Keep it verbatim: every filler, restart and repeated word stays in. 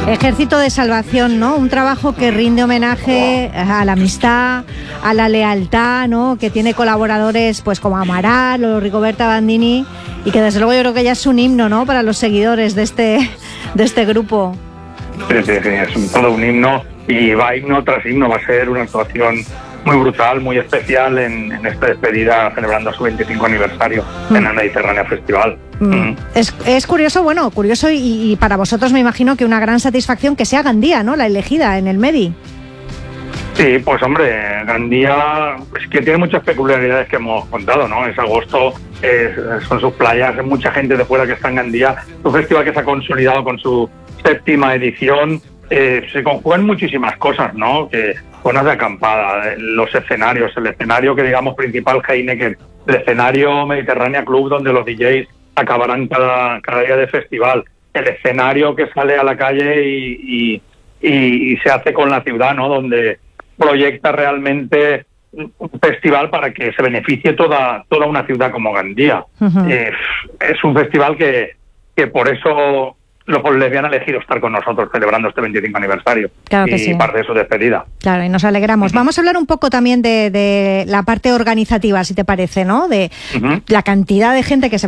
Ejército de Salvación, ¿no? Un trabajo que rinde homenaje a la amistad, a la lealtad, ¿no? Que tiene colaboradores pues como Amaral o Rigoberta Bandini y que desde luego yo creo que ya es un himno, ¿no? Para los seguidores de este, de este grupo. Sí, sí, sí, es un, todo un himno y va himno tras himno, va a ser una actuación muy brutal, muy especial en, en esta despedida celebrando su veinticinco aniversario mm. en el Mediterránea Festival. Mm. Mm. Es, es curioso, bueno, curioso y, y para vosotros me imagino que una gran satisfacción que sea Gandía, ¿no? La elegida en el Medi. Sí, pues hombre, Gandía es que tiene muchas peculiaridades que hemos contado, ¿no? Es agosto, es, son sus playas, hay mucha gente de fuera que está en Gandía, un festival que se ha consolidado con su séptima edición. Eh, se conjugan muchísimas cosas, ¿no? Que zonas de acampada, los escenarios, el escenario que digamos principal Heineken, el escenario Mediterránea Club donde los D Js acabarán cada, cada día de festival, el escenario que sale a la calle y, y, y, y se hace con la ciudad, ¿no? Donde proyecta realmente un festival para que se beneficie toda toda una ciudad como Gandía. Uh-huh. Eh, es un festival que, que por eso los lesbianos han elegido estar con nosotros celebrando este veinticinco aniversario claro que y sí. parte de su despedida. Claro, y nos alegramos. Uh-huh. Vamos a hablar un poco también de, de la parte organizativa, si te parece, ¿no? De uh-huh. la cantidad de gente que se